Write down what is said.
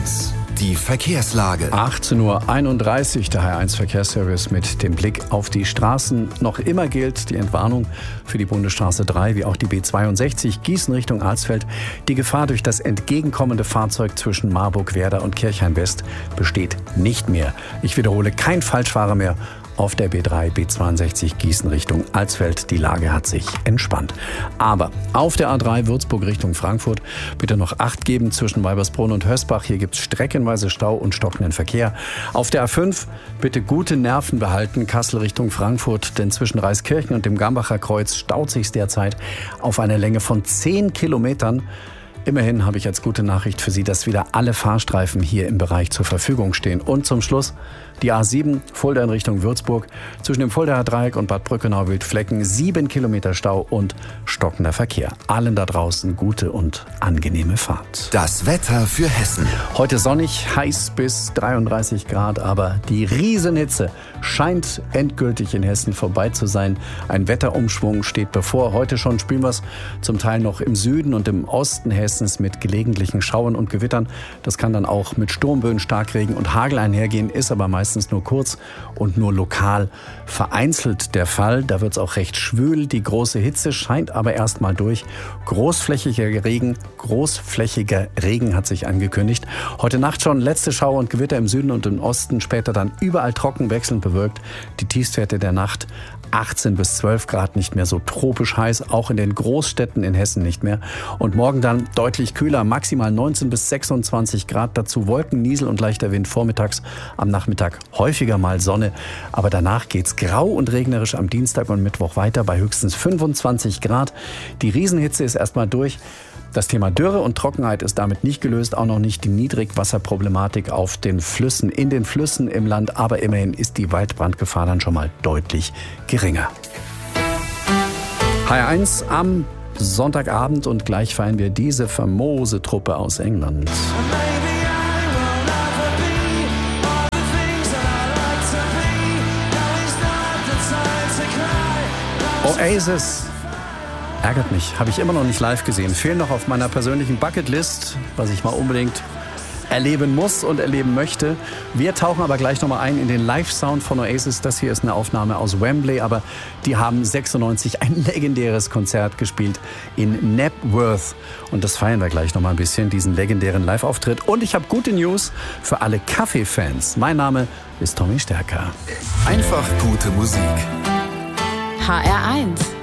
HR1, die Verkehrslage. 18:31 Uhr, der HR1 Verkehrsservice mit dem Blick auf die Straßen. Noch immer gilt die Entwarnung für die Bundesstraße 3 wie auch die B62 Gießen Richtung Alsfeld. Die Gefahr durch das entgegenkommende Fahrzeug zwischen Marburg-Werder und Kirchhain-West besteht nicht mehr. Ich wiederhole, kein Falschfahrer mehr auf der B3, B62 Gießen Richtung Alsfeld. Die Lage hat sich entspannt. Aber auf der A3 Würzburg Richtung Frankfurt bitte noch Acht geben zwischen Weibersbrunn und Hösbach. Hier gibt es streckenweise Stau und stockenden Verkehr. Auf der A5 bitte gute Nerven behalten, Kassel Richtung Frankfurt, denn zwischen Reiskirchen und dem Gambacher Kreuz staut sich derzeit auf einer Länge von 10 Kilometern. Immerhin habe ich als gute Nachricht für Sie, dass wieder alle Fahrstreifen hier im Bereich zur Verfügung stehen. Und zum Schluss die A7 Fulda in Richtung Würzburg. Zwischen dem Fuldaer Dreieck und Bad Brückenau-Wildflecken 7 Kilometer Stau und stockender Verkehr. Allen da draußen gute und angenehme Fahrt. Das Wetter für Hessen. Heute sonnig, heiß bis 33 Grad, aber die Riesenhitze scheint endgültig in Hessen vorbei zu sein. Ein Wetterumschwung steht bevor. Heute schon spüren wir es zum Teil noch im Süden und im Osten Hessens mit gelegentlichen Schauern und Gewittern. Das kann dann auch mit Sturmböen, Starkregen und Hagel einhergehen, ist aber meistens nur kurz und nur lokal vereinzelt der Fall. Da wird es auch recht schwül. Die große Hitze scheint aber erst mal durch. Großflächiger Regen hat sich angekündigt. Heute Nacht schon letzte Schauer und Gewitter im Süden und im Osten, später dann überall trocken, wechselnd bewölkt. Die Tiefstwerte der Nacht 18 bis 12 Grad, nicht mehr so tropisch heiß, auch in den Großstädten in Hessen nicht mehr. Und morgen dann deutlich kühler, maximal 19 bis 26 Grad, dazu Wolken, Niesel und leichter Wind vormittags, am Nachmittag häufiger mal Sonne. Aber danach geht's grau und regnerisch am Dienstag und Mittwoch weiter bei höchstens 25 Grad. Die Riesenhitze ist erstmal durch. Das Thema Dürre und Trockenheit ist damit nicht gelöst, auch noch nicht die Niedrigwasserproblematik auf den Flüssen, in den Flüssen im Land. Aber immerhin ist die Waldbrandgefahr dann schon mal deutlich geringer. HR1 am Sonntagabend und gleich feiern wir diese famose Truppe aus England. Oasis. Ärgert mich, habe ich immer noch nicht live gesehen. Fehlen noch auf meiner persönlichen Bucketlist, was ich mal unbedingt erleben muss und erleben möchte. Wir tauchen aber gleich nochmal ein in den Live-Sound von Oasis. Das hier ist eine Aufnahme aus Wembley, aber die haben 96 ein legendäres Konzert gespielt in Knebworth. Und das feiern wir gleich nochmal ein bisschen, diesen legendären Live-Auftritt. Und ich habe gute News für alle Kaffee-Fans. Mein Name ist Tommy Stärker. Einfach gute Musik. HR1